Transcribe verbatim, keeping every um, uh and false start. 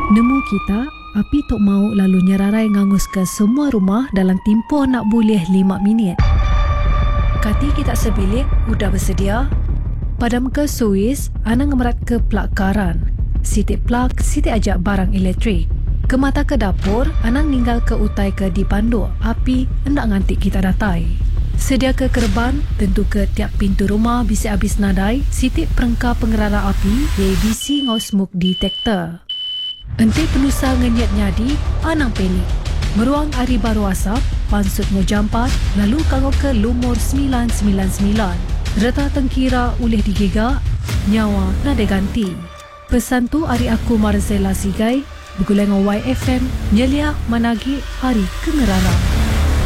Nemu kita, api tok mau lalu nyerarai ngangus ke semua rumah dalam tempoh nak boleh lima minit. Kati kita sebilik, udah bersedia? Padam ke suis, anang ngemerat ke plak karan. Sitik plak, sitik ajak barang elektrik. Ke mata ke dapur, anang ninggal ke utai ke dipandu. Api hendak ngantik kita datai. Sedia ke kerban, tentu ke tiap pintu rumah bisa habis nadai. Sitik perengkah pengerara api, A B C ngau smoke detector. Ente penusa ngenyat nyadi, anang pelik. Meruang hari baru asap, pansut ngejampat, lalu kangau ke lumur sembilan sembilan sembilan. Reta tengkira ulih digigak, nyawa nada ganti. Pesan tu hari aku Marzella Sigai, bergulai dengan Y F M, nyelia managi hari kengerara.